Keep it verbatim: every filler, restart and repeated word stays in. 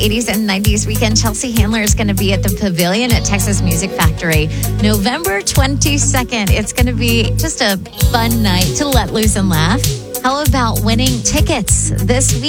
eighties and nineties weekend. Chelsea Handler is going to be at the Pavilion at Texas Music Factory November twenty-second. It's going to be just a fun night to let loose and laugh. How about winning tickets this week?